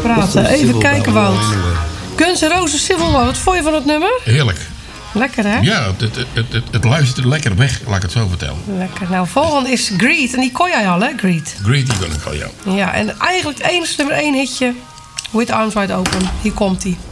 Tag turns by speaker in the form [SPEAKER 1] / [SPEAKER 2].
[SPEAKER 1] praten. Even kijken, Wout. Guns N' Roses Civil War. Wat vond je van het nummer?
[SPEAKER 2] Heerlijk.
[SPEAKER 1] Lekker, hè?
[SPEAKER 2] Ja, het luistert lekker weg, laat ik het zo vertellen.
[SPEAKER 1] Lekker. Nou, volgende is Greed. En die kon jij al, hè, Greed?
[SPEAKER 2] Greed, die kon ik al, ja.
[SPEAKER 1] Ja, en eigenlijk het enige nummer 1 hitje. With Arms Wide Open. Hier komt-ie.